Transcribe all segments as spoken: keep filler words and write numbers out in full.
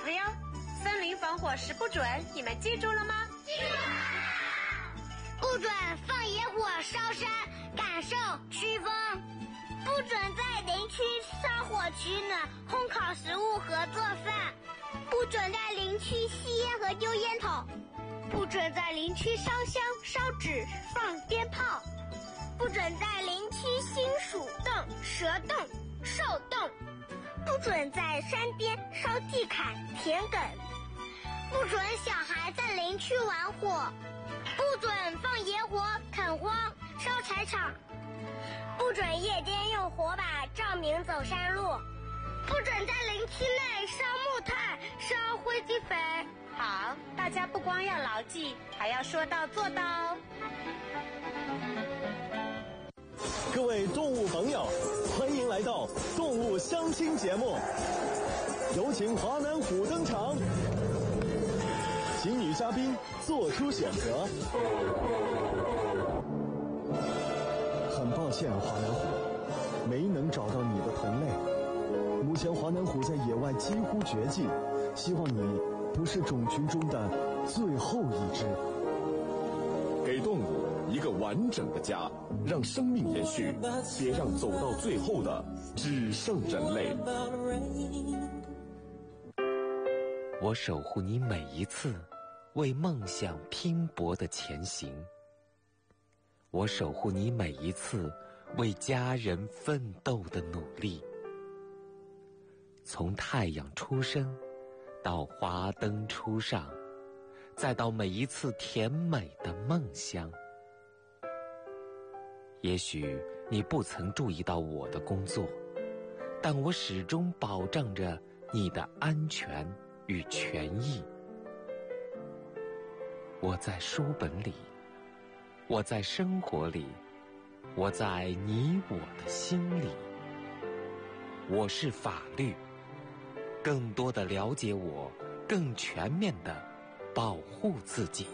了哟。森林防火时不准，你们记住了吗？ 记住了。不准放野火烧山，感受飓风。不准在林区烧火取暖、烘烤食物和做饭。不准在林区吸烟和丢烟头。不准在林区烧香、烧纸、放鞭炮。不准在林区兴鼠洞、蛇洞、兽洞。不准在山边烧地坎、田埂。不准小孩在林区玩火。不准放野火、垦荒、烧柴场。不准夜间用火把照明走山路。不准在林区内烧木炭、烧灰机肥。 好，大家不光要牢记，还要说到做到哦。 各位动物朋友，欢迎来到动物相亲节目，有请华南虎登场，请女嘉宾做出选择。很抱歉，华南虎，没能找到你的同类。目前华南虎在野外几乎绝迹，希望你不是种群中的最后一只。 给动物一个完整的家，让生命延续，别让走到最后的只剩人类。 我守护你每一次为梦想拼搏的前行，我守护你每一次为家人奋斗的努力。从太阳出生到华灯初上，再到每一次甜美的梦乡。也许你不曾注意到我的工作，但我始终保障着你的安全与权益。我在书本里，我在生活里，我在你我的心里。我是法律，更多的了解我，更全面的保护自己。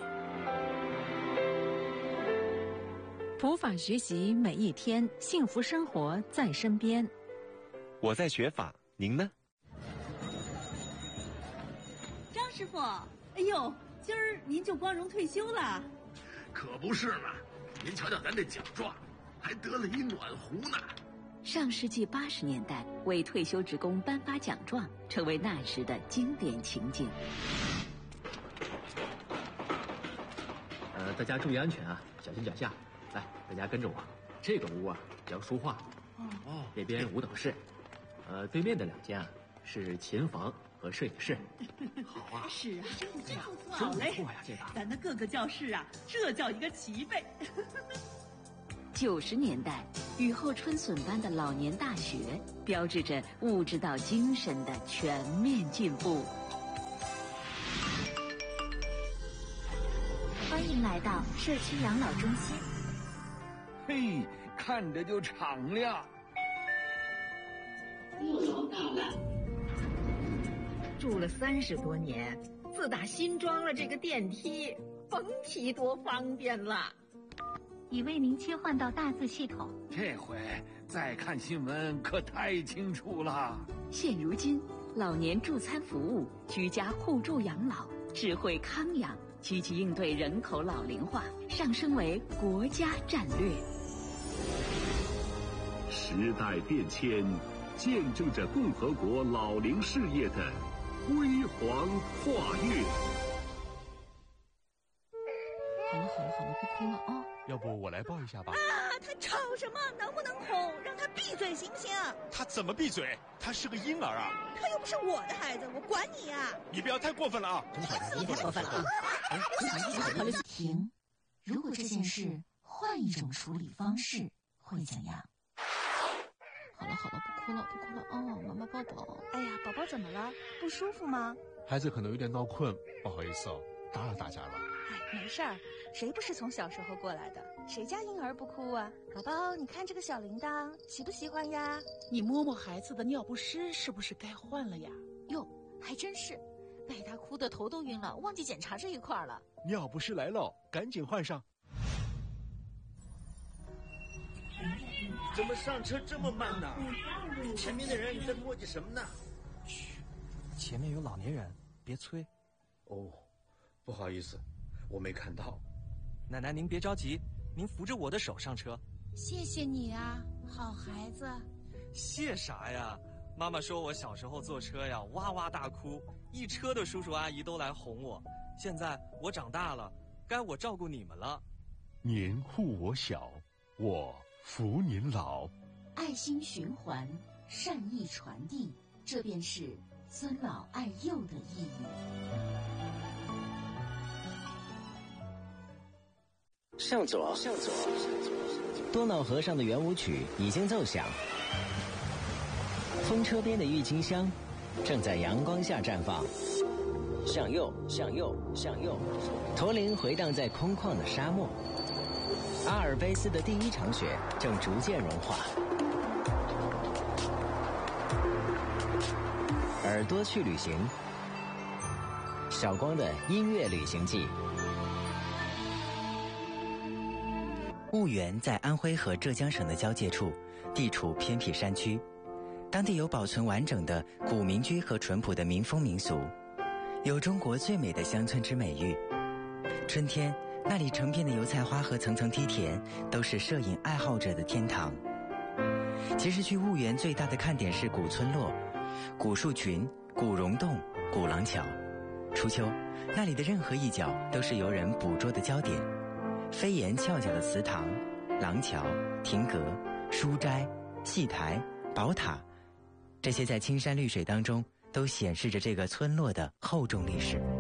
普法学习每一天，幸福生活在身边。 我在学法，您呢？ 张师傅，哎呦，今儿您就光荣退休了？ 可不是嘛，您瞧瞧咱这奖状，还得了一暖壶呢。 上世纪八十年代，为退休职工颁发奖状，成为那时的经典情景。 呃，大家注意安全啊，小心脚下。来，大家跟着我。这个屋啊叫书画，哦，这边舞蹈室，呃，对面的两间啊是琴房和摄影室。 好啊， 是啊，真不错， 真不错呀，这个。 咱的各个教室啊，这叫一个齐备。 九十年代，雨后春笋般的老年大学，标志着物质到精神的全面进步。 欢迎来到社区养老中心。 嘿，看着就敞亮。 不走道了。 住了三十多年，自打新装了这个电梯，甭提多方便了。 已为您切换到大字系统。 这回再看新闻可太清楚了。 现如今，老年助餐服务、居家互助养老、智慧康养，积极应对人口老龄化，上升为国家战略。 时代变迁，见证着共和国老龄事业的辉煌跨越。 好了好了好了，不哭了啊、哦！ 要不我来抱一下吧。 啊，他吵什么？能不能哄？让他闭嘴行不行？ 他怎么闭嘴？他是个婴儿啊！ 他又不是我的孩子，我管你呀、啊！ 你不要太过分了啊！ 你太过分了啊！ 停！如果这件事换一种处理方式，会怎样？ 好了好了，不哭了不哭了哦，妈妈抱抱。 哎呀，宝宝怎么了？不舒服吗？ 孩子可能有点闹困，不好意思哦，打扰大家了。 哎，没事儿，谁不是从小时候过来的？谁家婴儿不哭啊？宝宝，你看这个小铃铛，喜不喜欢呀？ 你摸摸孩子的尿不湿，是不是该换了呀？ 哟，还真是，被他哭得头都晕了，忘记检查这一块了。 尿不湿来了，赶紧换上。 怎么上车这么慢呢？前面的人在磨叽什么呢？ 嘘，前面有老年人， 别催。 哦，不好意思，我没看到。 奶奶您别着急，您扶着我的手上车。 谢谢你啊，好孩子。 谢啥呀？妈妈说我小时候坐车呀，哇哇大哭，一车的叔叔阿姨都来哄我。现在我长大了，该我照顾你们了。 您护我小，我扶您老。 爱心循环，善意传递，这便是尊老爱幼的意义。 向左，向左，多瑙河上的圆舞曲已经奏响，风车边的郁金香正在阳光下绽放。向右，向右，向右，驼铃回荡在空旷的沙漠。阿尔卑斯的第一场雪正逐渐融化。耳朵去旅行，小光的音乐旅行记。婺源在安徽和浙江省的交界处，地处偏僻山区，当地有保存完整的古民居和淳朴的民风民俗，有中国最美的乡村之美誉。春天，那里成片的油菜花和层层梯田，都是摄影爱好者的天堂。其实去婺源最大的看点是古村落、古树群、古溶洞、古廊桥。初秋，那里的任何一角都是游人捕捉的焦点。飞檐翘角的祠堂、廊桥、亭阁、书斋、戏台、宝塔，这些在青山绿水当中都显示着这个村落的厚重历史。